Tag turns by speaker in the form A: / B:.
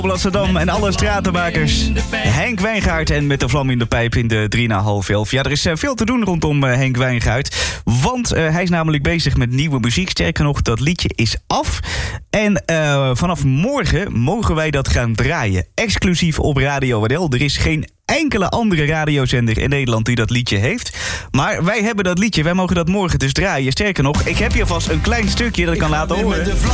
A: Amsterdam en alle stratenmakers. Henk Wijngaard en met de vlam in de pijp in de 3 na half 11. Ja, er is veel te doen rondom Henk Wijngaard. Want hij is namelijk bezig met nieuwe muziek. Sterker nog, dat liedje is af. En vanaf morgen mogen wij dat gaan draaien. Exclusief op Radio WNL. Er is geen enkele andere radiozender in Nederland die dat liedje heeft. Maar wij hebben dat liedje. Wij mogen dat morgen dus draaien. Sterker nog, ik heb hier vast een klein stukje dat ik kan laten horen.